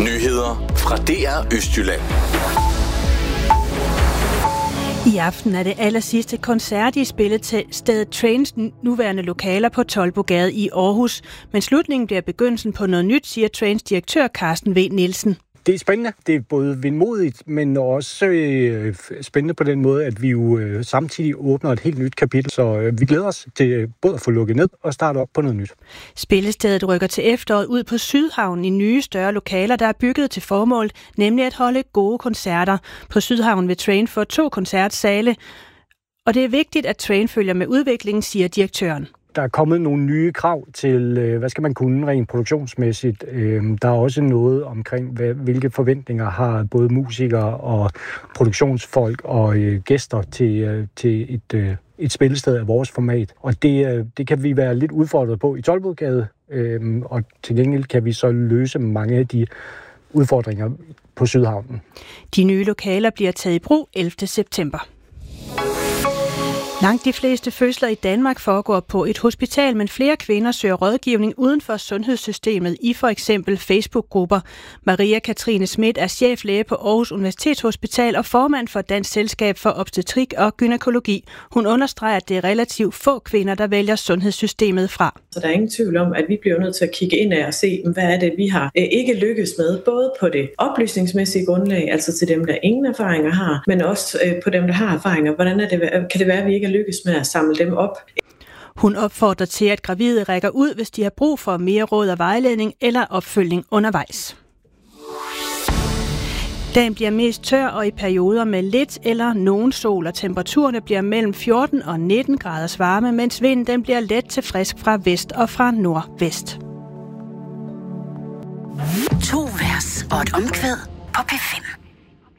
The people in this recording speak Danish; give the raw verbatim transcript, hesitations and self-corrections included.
Nyheder fra D R Østjylland. I aften er det allersidste koncert i spillestedet Trains nuværende lokaler på Toldbogade i Aarhus. Men slutningen bliver begyndelsen på noget nyt, siger Trains direktør Carsten V. Nielsen. Det er spændende. Det er både vindmodigt, men også øh, spændende på den måde, at vi jo øh, samtidig åbner et helt nyt kapitel. Så øh, vi glæder os til både at få lukket ned og starte op på noget nyt. Spillestedet rykker til efteråret ud på Sydhavnen i nye større lokaler, der er bygget til formål, nemlig at holde gode koncerter. På Sydhavnen vil Train få to koncertsale, og det er vigtigt, at Train følger med udviklingen, siger direktøren. Der er kommet nogle nye krav til, hvad skal man kunne rent produktionsmæssigt. Der er også noget omkring, hvilke forventninger har både musikere og produktionsfolk og gæster til, til et, et spillested af vores format. Og det, det kan vi være lidt udfordret på i Toldbogade, og til gengæld kan vi så løse mange af de udfordringer på Sydhavnen. De nye lokaler bliver taget i brug ellevte september. Langt de fleste fødsler i Danmark foregår på et hospital, men flere kvinder søger rådgivning uden for sundhedssystemet i for eksempel Facebook-grupper. Maria Katrine Schmidt er cheflæge på Aarhus Universitetshospital og formand for Dansk Selskab for Obstetrik og Gynækologi. Hun understreger, at det er relativt få kvinder, der vælger sundhedssystemet fra. Så der er ingen tvivl om, at vi bliver nødt til at kigge ind og se, hvad er det, vi har ikke lykkes med, både på det oplysningsmæssige grundlag, altså til dem, der ingen erfaringer har, men også på dem, der har erfaringer. Hvordan er det, kan det være, at vi ikke lykkes med at samle dem op? Hun opfordrer til, at gravide rækker ud, hvis de har brug for mere råd og vejledning eller opfølgning undervejs. Dagen bliver mest tør og i perioder med lidt eller nogen sol, og temperaturerne bliver mellem fjorten og nitten graders varme, mens vinden den bliver let til frisk fra vest og fra nordvest. To vers og et omkvæd på P fem.